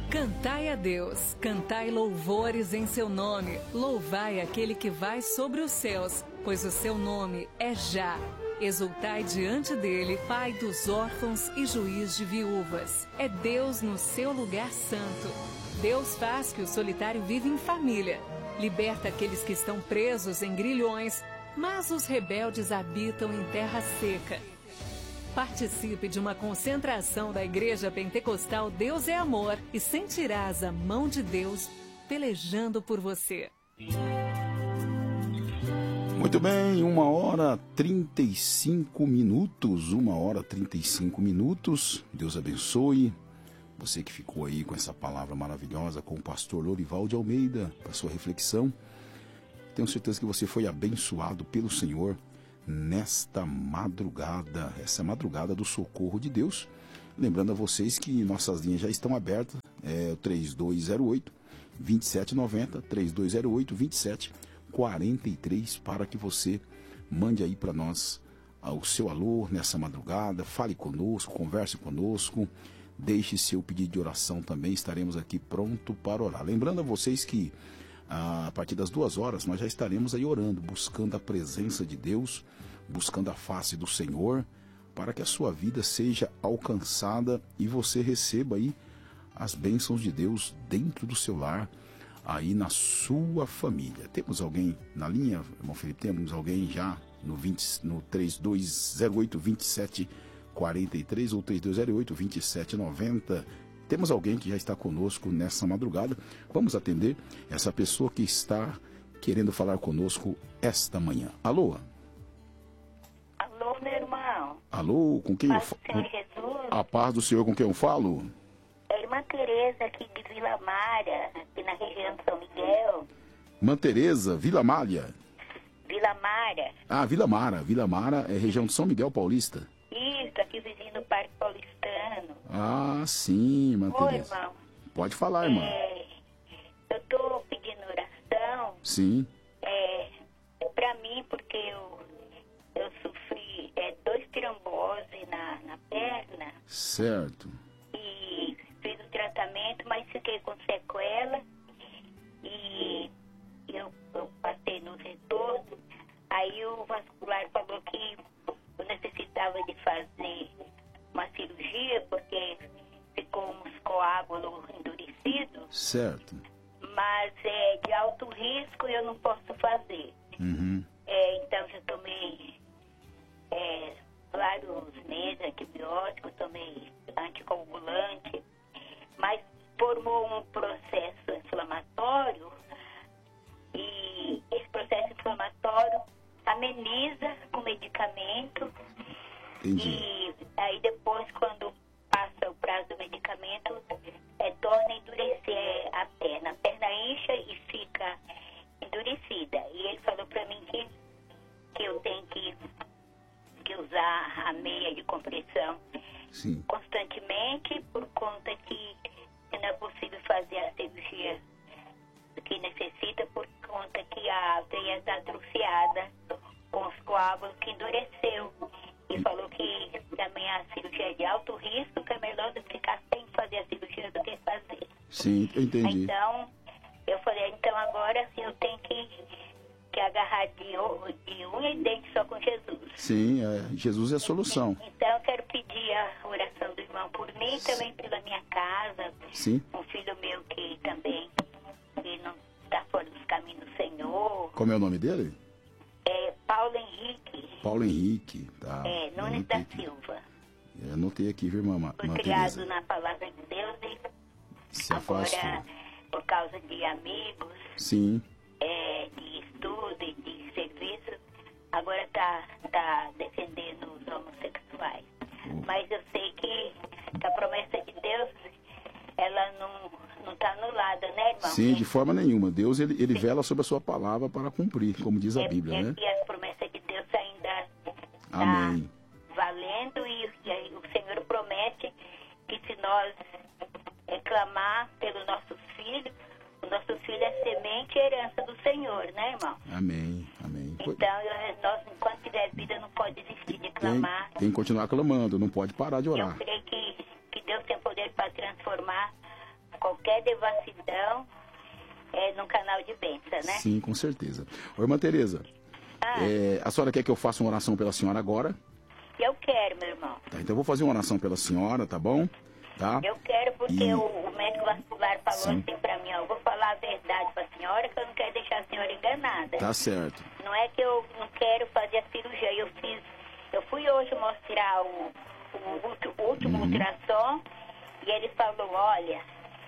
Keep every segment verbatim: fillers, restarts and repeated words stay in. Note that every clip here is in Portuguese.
Cantai a Deus, cantai louvores em seu nome, louvai aquele que vai sobre os céus, pois o seu nome é Já. Exultai diante dele, Pai dos órfãos e juiz de viúvas. É Deus no seu lugar santo. Deus faz que o solitário viva em família. Liberta aqueles que estão presos em grilhões, mas os rebeldes habitam em terra seca. Participe de uma concentração da Igreja Pentecostal Deus é Amor e sentirás a mão de Deus pelejando por você. Muito bem, uma hora trinta e cinco minutos, uma hora trinta e cinco minutos. Deus abençoe você que ficou aí com essa palavra maravilhosa com o pastor Lorival de Almeida, para sua reflexão. Tenho certeza que você foi abençoado pelo Senhor nesta madrugada, essa madrugada do socorro de Deus. Lembrando a vocês que nossas linhas já estão abertas, é o três dois zero oito, dois sete nove zero, três dois zero oito, dois sete quatro três, para que você mande aí para nós o seu alô nessa madrugada, fale conosco, converse conosco, deixe seu pedido de oração também, estaremos aqui pronto para orar. Lembrando a vocês que a partir das duas horas nós já estaremos aí orando, buscando a presença de Deus, buscando a face do Senhor, para que a sua vida seja alcançada e você receba aí as bênçãos de Deus dentro do seu lar, aí na sua família. Temos alguém na linha, irmão Felipe? Temos alguém já no, vinte, no três dois zero oito, dois sete quatro três ou três dois zero oito, dois sete nove zero. Temos alguém que já está conosco nessa madrugada. Vamos atender essa pessoa que está querendo falar conosco esta manhã. Alô? Alô, meu irmão. Alô, com quem Paz eu do Senhor Jesus. A paz do Senhor, com quem eu falo? É a irmã Tereza aqui de Vila Mara, aqui na região de São Miguel. Irmã Tereza, Vila Malha. Vila Mara. Ah, Vila Mara. Vila Mara é região de São Miguel Paulista. Isso, aqui vizinho do Parque Paulistano. Ah, sim, irmã Oi, Tereza. irmão. Pode falar, irmã. É, eu tô pedindo oração. Sim. É, pra mim, porque eu, eu sofri é, dois trombose na, na perna. Certo. E fiz o tratamento, mas fiquei com sequela. E eu, eu passei no retorno. Aí o vascular falou que eu necessitava de fazer uma cirurgia, porque ficou uns coágulos endurecidos. Certo. Mas é de alto risco e eu não posso fazer. Uhum. É, então já tomei é, vários meses antibiótico, tomei anticoagulante, mas formou um processo inflamatório e esse processo inflamatório ameniza com medicamento. Entendi. E aí depois, quando passa o prazo do medicamento, é, torna a endurecer a perna. A perna incha e fica endurecida. E ele falou pra mim que, que eu tenho que, que usar a meia de compressão Sim. constantemente, por conta que não é possível fazer a cirurgia que necessita, por conta que a veia está atrofiada com os coágulos que endureceu. E falou que também a cirurgia é de alto risco, que é melhor do que ficar sem fazer a cirurgia do que fazer. Sim, eu entendi. Então, eu falei, então agora eu tenho que, que agarrar de, de unha e dente só com Jesus. Sim, é, Jesus é a solução. Então eu quero pedir a oração do irmão por mim e também pela minha casa. Sim. Um filho meu que também que não está fora dos caminhos do Senhor. Como é o nome dele? É Paulo Henrique. Paulo Henrique, tá. É, Nunes da Silva. Eu anotei aqui, viu, irmã? Foi irmã criado Tereza. na palavra de Deus e Se agora, afastou. por causa de amigos, Sim. é, de estudo e de serviço, agora tá, tá defendendo os homossexuais. Oh. Mas eu sei que, que a promessa de Deus, ela não, não tá anulada, né, irmão? Sim, de forma nenhuma. Deus, ele, ele vela sobre a sua palavra para cumprir, como diz a é, Bíblia, é né? que as promessas de Deus ainda Amém. tá valendo e, e aí o Senhor promete que se nós reclamar pelo nosso filho, o nosso filho é semente e herança do Senhor, né, irmão? Amém, amém. Então, eu, nós, enquanto tiver vida, não pode desistir de Tem, clamar. tem que continuar clamando, não pode parar de Eu orar. creio que, que Deus tem poder para transformar qualquer devassidão é, no canal de bênção, né? Sim, com certeza. Ô, irmã Tereza, Ah. é, a senhora quer que eu faça uma oração pela senhora agora? Eu quero, meu irmão. Tá, então eu vou fazer uma oração pela senhora, tá bom? Tá? Eu quero porque E- o, o médico vascular falou Sim. assim pra mim, ó, eu vou falar a verdade pra senhora, que eu não quero deixar a senhora enganada. Tá certo. Não é que eu não quero fazer a cirurgia, eu fiz, eu fui hoje mostrar o, o, ulti- o último Uhum. ultrassom e ele falou, olha,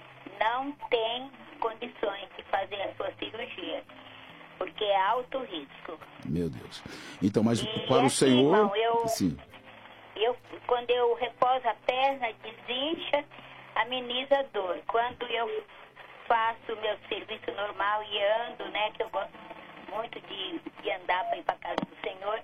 não tem condições de fazer a sua cirurgia, porque é alto risco. Meu Deus. Então, mas E para o assim, Senhor... irmão, eu- Sim. Eu, quando eu repouso a perna, desincha, ameniza a dor. Quando eu faço meu serviço normal e ando, né, que eu gosto muito de, de andar para ir para casa do Senhor,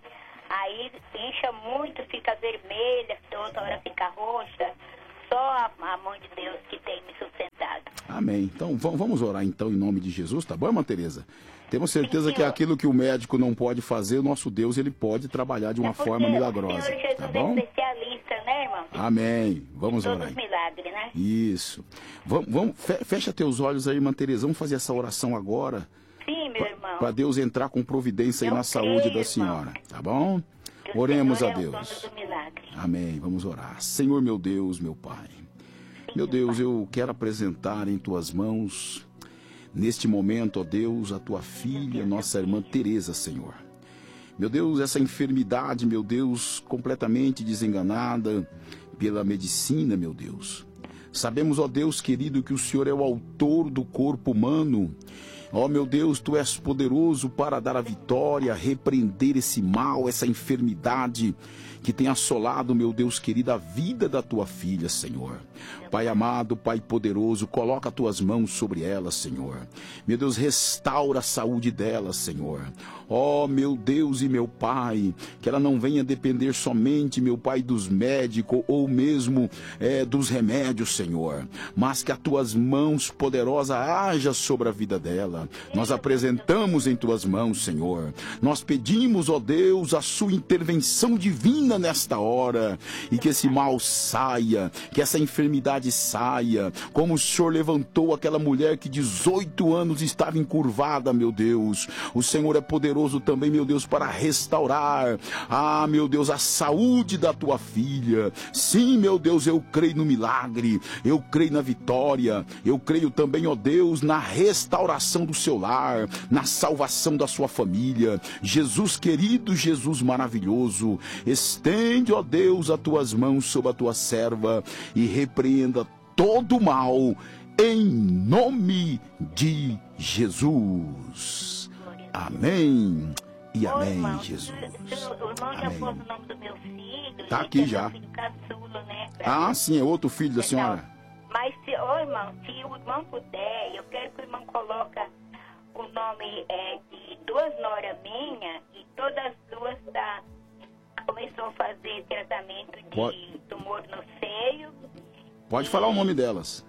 aí incha muito, fica vermelha, toda hora fica roxa. Só a, a mão de Deus que tem me sustentado. Amém. Então, va- vamos orar então em nome de Jesus, tá bom, irmã Tereza? Temos certeza Sim, que senhor. aquilo que o médico não pode fazer, o nosso Deus, ele pode trabalhar de uma É porque forma o milagrosa, Senhor Jesus tá bom? é especialista, né, irmão? Amém. Vamos Todos orar. os milagres, né? Isso. Vamos, vamos, fe- fecha teus olhos aí, irmã Tereza. Vamos fazer essa oração agora, Sim, meu irmão. para Deus entrar com providência aí Eu na creio, saúde da irmão. senhora, tá bom? Que o Oremos a Senhor é o Deus. dono do milagre. Amém. Vamos orar. Senhor, meu Deus, meu Pai. Meu Deus, eu quero apresentar em tuas mãos, neste momento, ó Deus, a tua filha, nossa irmã Tereza, Senhor. Meu Deus, essa enfermidade, meu Deus, completamente desenganada pela medicina, meu Deus. Sabemos, ó Deus querido, que o Senhor é o autor do corpo humano. Ó meu Deus, tu és poderoso para dar a vitória, repreender esse mal, essa enfermidade que tem assolado, meu Deus querido, a vida da tua filha, Senhor. Pai amado, Pai poderoso, coloca as tuas mãos sobre ela, Senhor. Meu Deus, restaura a saúde dela, Senhor. Ó meu Deus e meu Pai, que ela não venha depender somente, meu Pai, dos médicos ou mesmo é, dos remédios, Senhor, mas que as tuas mãos poderosas haja sobre a vida dela. Nós apresentamos em tuas mãos, Senhor. Nós pedimos, ó Deus, a sua intervenção divina nesta hora, e que esse mal saia, que essa enfermidade saia, como o Senhor levantou aquela mulher que dezoito anos estava encurvada, meu Deus. O Senhor é poderoso também, meu Deus, para restaurar, ah, meu Deus, a saúde da tua filha. Sim, meu Deus, eu creio no milagre, eu creio na vitória, eu creio também, ó Deus, na restauração do seu lar, na salvação da sua família. Jesus querido, Jesus maravilhoso, estende, ó Deus, as tuas mãos sobre a tua serva e repreenda todo o mal, em nome de Jesus. Amém e Ô, amém, irmão, Jesus. se- se o irmão já Amém. pôs o nome do meu filho. Tá e aqui que é já. meu filho caçula, né, pra- Ah, sim, é outro filho da senhora. Mas, se, ô, irmão, se o irmão puder, eu quero que o irmão coloque o nome é, de duas noras minhas e todas as duas tá, começou a fazer tratamento de Pode- tumor no seio. Pode falar o nome delas.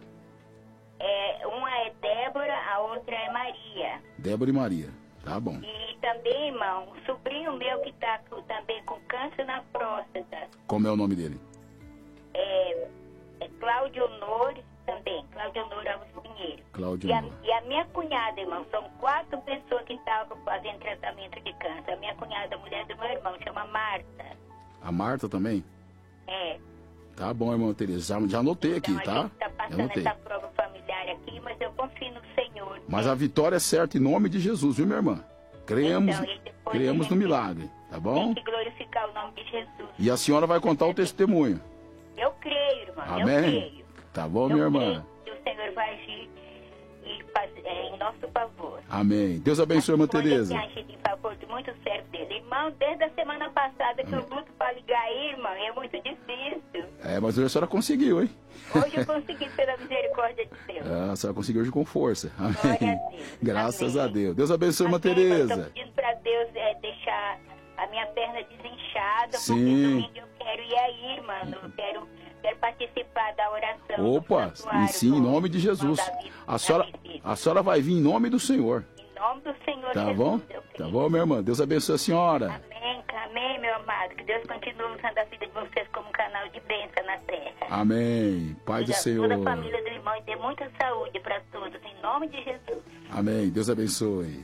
É, uma é Débora, a outra é Maria. Débora e Maria. Tá bom. E também, irmão, o sobrinho meu que está também com câncer na próstata, Como é o nome dele? é, é Cláudio Honor também, Cláudio Honor Alves Pinheiro. Cláudio E a, Honor. e a minha cunhada, irmão, são quatro pessoas que estavam fazendo tratamento de câncer. A minha cunhada, a mulher do meu irmão, chama Marta. A Marta também? É. Tá bom, irmão Tereza. Já, já anotei aqui, Então, a tá? gente está Já passando anotei. essa prova familiar aqui, mas eu confio no Senhor. Mas né? a vitória é certa em nome de Jesus, viu, minha irmã? Cremos, Então, e depois cremos a no gente milagre, tá Tem bom? que glorificar o nome de Jesus. E a senhora vai contar o testemunho. Eu creio, irmão, eu Amém? creio. Tá bom, Eu minha creio irmã? que o Senhor vai agir e faz, é, em nosso favor. Amém. Deus abençoe, irmã Quando Tereza. ele tem agido em favor de muitos servos dele. Irmão, desde a semana passada que eu luto para ligar aí, irmão, é muito difícil. É, mas hoje a senhora conseguiu, hein? Hoje eu consegui pela misericórdia de Deus. Ah, a senhora conseguiu hoje com força. Amém. Glória a Deus. Graças Amém. a Deus. Deus abençoe, irmã Amém, irmão. Eu Tereza. tô pedindo para Deus é, deixar a minha perna desinchada, Sim. porque domingo eu quero ir aí, mano. Eu quero, quero participar da oração. Opa, do santuário e sim, em com nome de o irmão Jesus. Davi, A senhora, Davi. a senhora vai vir em nome do Senhor. Em nome do Senhor Tá Jesus, bom? eu Tá creio. bom, minha irmã? Deus abençoe a senhora. Amém, amém, meu amado. Que Deus continue usando a vida de vocês como um canal de bênção na terra. Amém. Pai do Toda- Senhor. Toda a família do irmão e dê muita saúde para todos, em nome de Jesus. Amém. Deus abençoe.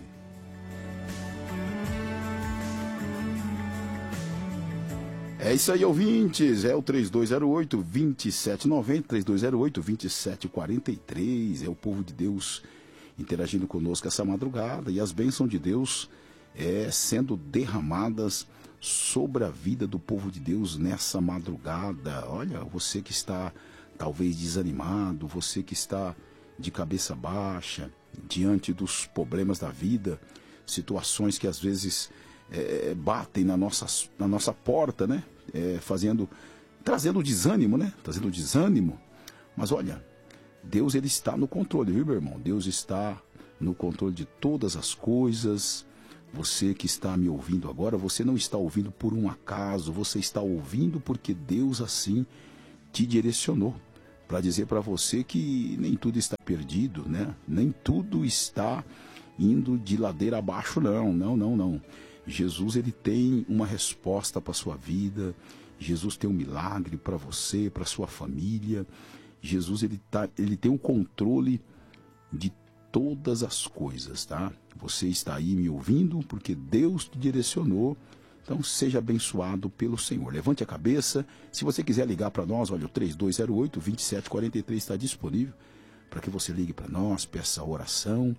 É isso aí, ouvintes. É o três dois zero oito, dois sete nove zero, três dois zero oito, dois sete quatro três. É o povo de Deus interagindo conosco essa madrugada e as bênçãos de Deus é, sendo derramadas sobre a vida do povo de Deus nessa madrugada. Olha, você que está talvez desanimado, você que está de cabeça baixa, diante dos problemas da vida, situações que às vezes é, batem na nossa, na nossa porta, né? É, fazendo, trazendo desânimo, né? Trazendo desânimo. Mas olha, Deus ele está no controle, viu, meu irmão? Deus está no controle de todas as coisas. Você que está me ouvindo agora, você não está ouvindo por um acaso, você está ouvindo porque Deus assim te direcionou para dizer para você que nem tudo está perdido, né? Nem tudo está indo de ladeira abaixo, não, não, não, não. Jesus ele tem uma resposta para a sua vida, Jesus tem um milagre para você, para a sua família. Jesus ele, tá, ele tem o controle de todas as coisas, tá? Você está aí me ouvindo porque Deus te direcionou. Então seja abençoado pelo Senhor. Levante a cabeça. Se você quiser ligar para nós, olha, o três dois zero oito, dois sete quatro três está disponível para que você ligue para nós, peça oração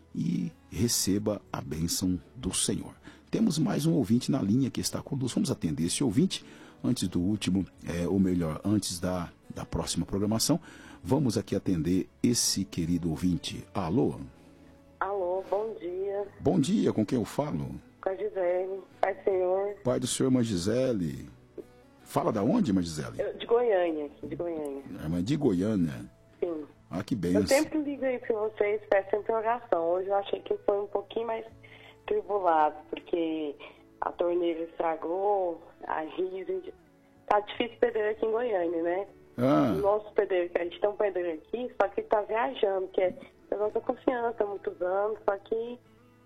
e receba a bênção do Senhor. Temos mais um ouvinte na linha que está conosco. Vamos atender esse ouvinte antes do último, é, ou melhor, antes da, da próxima programação. Vamos aqui atender esse querido ouvinte. Alô? Alô, bom dia. Bom dia, com quem eu falo? Com a Gisele. Pai do Senhor. Pai do Senhor, irmã Gisele. Fala da onde, irmã Gisele? Eu, de Goiânia, aqui, de Goiânia. Irmã de Goiânia. Sim. Ah, que bênção. Eu sempre ligo aí para vocês, peço sempre oração. Hoje eu achei que foi um pouquinho mais tribulado, porque a torneira estragou, a risa. Tá difícil pedreiro aqui em Goiânia, né? Ah. O nosso pedreiro, a gente tem um pedreiro aqui, só que ele tá viajando, que é da nossa confiança há muitos anos, só que...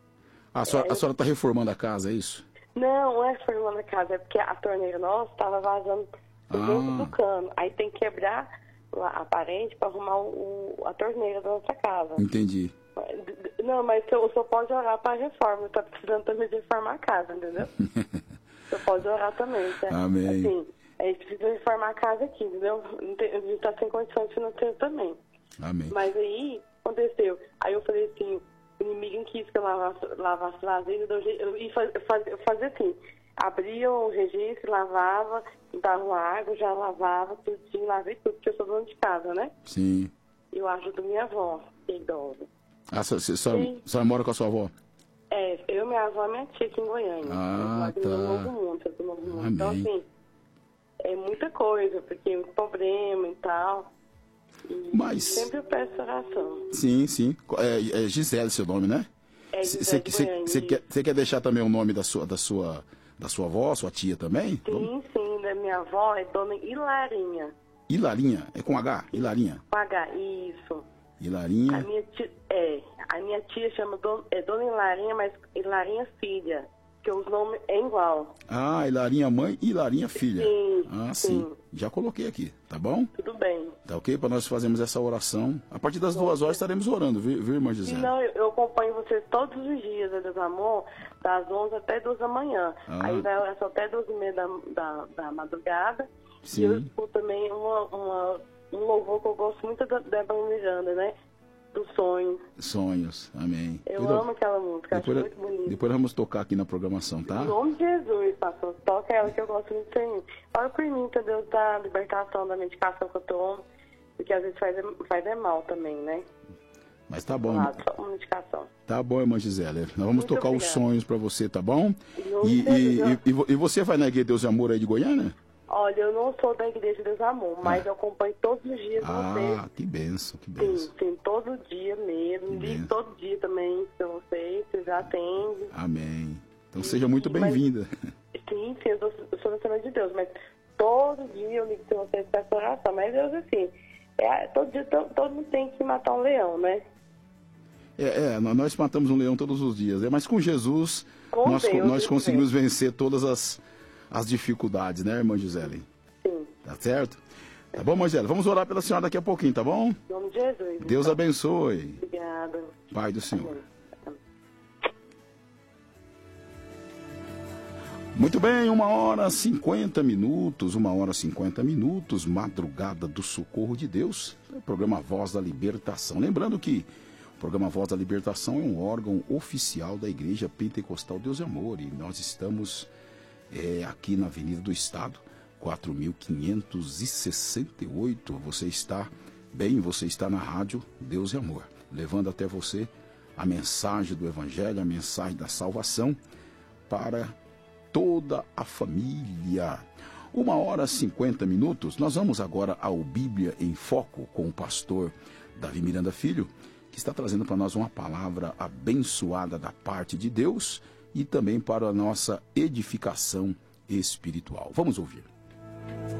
A senhora, é... a senhora tá reformando a casa, é isso? Não, não é reformando a casa, é porque a torneira nossa estava vazando por dentro Ah. do cano. Aí tem que quebrar a parede para arrumar o, a torneira da nossa casa. Entendi. Não, mas o senhor pode orar para a reforma. Está precisando também de reformar a casa, entendeu? O senhor pode orar também, tá? Amém. Assim, a gente precisa reformar a casa aqui, entendeu? A gente está sem condições financeiras também. Amém. Mas aí, aconteceu. Aí eu falei assim, o inimigo não quis que eu lavasse, lavasse vasilha, eu ia fazer faz, faz assim, abria o registro, lavava, dava água, já lavava, tudinho, lavei tudo, porque eu sou dona de casa, né? Sim. Eu ajudo minha avó, que é idosa. Ah, você só mora com a sua avó? É, eu, minha avó e minha tia aqui em Goiânia. Ah, eu tá. do Novo Mundo, do Novo Mundo. Amém. Então, assim, é muita coisa, porque é muito problema e tal. E Mas... sempre eu peço oração. Sim, sim. É, é Gisele seu nome, né? É Gisele de Goiânia. Você quer, quer deixar também o nome da sua, da sua, da sua avó, sua tia também? Sim, Vamos? sim, da minha avó é Dona Hilarinha. Hilarinha, é com H? Hilarinha. Com H, isso. Hilarinha. A minha tia, é, a minha tia chama Dona, é Dona Hilarinha, mas Hilarinha filha, que os nomes é igual. Ah, Hilarinha mãe e Hilarinha filha. Sim, ah, sim. sim. Já coloquei aqui, tá bom? Tudo bem. Tá ok? Para nós fazermos essa oração. A partir das Bom, duas horas estaremos orando, viu, viu irmã Gisele? Não, eu, eu acompanho vocês todos os dias, Deus amor, das onze até duas da manhã. Ah. Aí vai oração até duas e meia da, da, da madrugada. Sim. E eu escuto também uma, uma, um louvor que eu gosto muito da Débora Miranda, né? Dos sonhos. Sonhos, amém. Eu Depois, amo aquela música, depois, acho muito bonita. Depois vamos tocar aqui na programação, tá? Em nome de Jesus, pastor, toca ela que eu gosto muito de ser. Ora por mim, tá Deus, da libertação da medicação que eu tomo, porque às vezes faz, faz é mal também, né? Mas tá bom. Claro, só uma medicação. Tá bom, irmã Gisele. Nós vamos muito tocar obrigada. Os sonhos pra você, tá bom? E, e, e, e, e você vai na Igreja Deus e Amor aí de Goiânia? Olha, eu não sou da Igreja Deus Amor, mas ah. eu acompanho todos os dias ah, vocês. Ah, que benção, que benção. Sim, sim, todo dia mesmo. Ligo todo dia também pra vocês, vocês atendem. Amém. Então seja muito bem-vinda. Sim, sim, eu sou, eu sou da Senhora de Deus, mas todo dia eu ligo pra vocês pra essa oração. Mas Deus, assim, é, todo dia todo, todo mundo tem que matar um leão, né? É, é, nós matamos um leão todos os dias, é, mas com Jesus com nós, Deus, nós conseguimos Deus. vencer todas as, as dificuldades, né, irmã Gisele? Sim. Tá certo? Tá bom, Moisés? Vamos orar pela senhora daqui a pouquinho, tá bom? Em nome de Jesus. Deus então. abençoe. Obrigada. Pai do Senhor. Amém. Muito bem, uma hora cinquenta minutos, uma hora cinquenta minutos, madrugada do socorro de Deus, é o programa Voz da Libertação. Lembrando que o programa Voz da Libertação é um órgão oficial da Igreja Pentecostal Deus e Amor, e nós estamos é, aqui na Avenida do Estado, quatro mil quinhentos e sessenta e oito. Você está bem, você está na rádio Deus e Amor, levando até você a mensagem do Evangelho, a mensagem da salvação para toda a família. Uma hora e cinquenta minutos, nós vamos agora ao Bíblia em Foco com o pastor Davi Miranda Filho, que está trazendo para nós uma palavra abençoada da parte de Deus e também para a nossa edificação espiritual. Vamos ouvir.